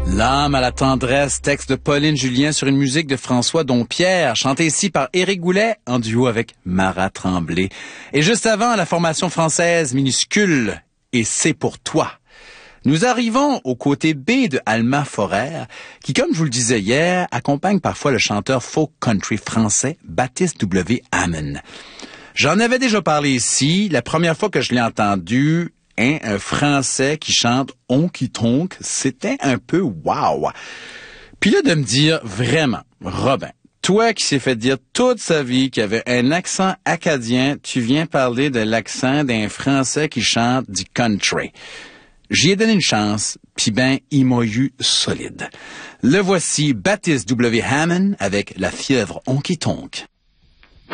L'âme à la tendresse, texte de Pauline Julien sur une musique de François Dompierre, chanté ici par Éric Goulet en duo avec Marat Tremblay. Et juste avant, la formation française minuscule et C'est pour toi. Nous arrivons au côté B de Alma Forer, qui, comme je vous le disais hier, accompagne parfois le chanteur folk country français Baptiste W. Hamon. J'en avais déjà parlé ici. La première fois que je l'ai entendu, un Français qui chante Honky Tonk, c'était un peu wow. Puis là, de me dire, vraiment, Robin, toi qui s'est fait dire toute sa vie qu'il avait un accent acadien, tu viens parler de l'accent d'un Français qui chante du country. J'y ai donné une chance, puis ben, il m'a eu solide. Le voici, Baptiste W. Hamon avec La fièvre Honky Tonk.